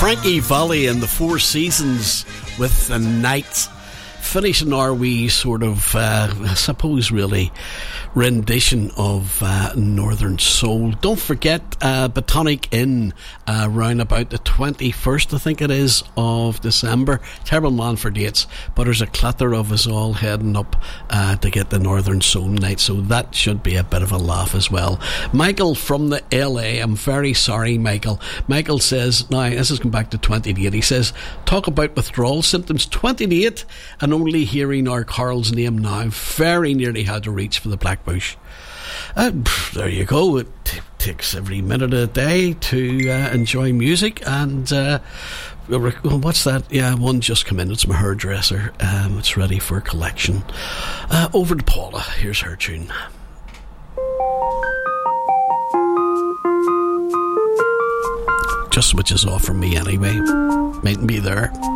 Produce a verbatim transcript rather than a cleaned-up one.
Frankie Valli and the Four Seasons with The Night, finishing our wee sort of, uh, I suppose really, rendition of uh, Northern Soul. Don't forget uh, Botanic Inn uh, round about the twenty-first, I think it is, of December. Terrible man for dates, but there's a clutter of us all heading up uh, to get the Northern Soul night, so that should be a bit of a laugh as well. Michael from the L A, I'm very sorry, Michael. Michael says, now this is going back to twenty-eight, he says, talk about withdrawal symptoms, twenty-eight, and only hearing our Carl's name now, very nearly had to reach for the Black Bush. Uh, there you go. It t- takes every minute of the day to uh, enjoy music. And uh, what's that? Yeah, one just come in. It's my hairdresser. Um, it's ready for collection. Uh, over to Paula. Here's her tune. Just switches off from me anyway. Mightn't be there.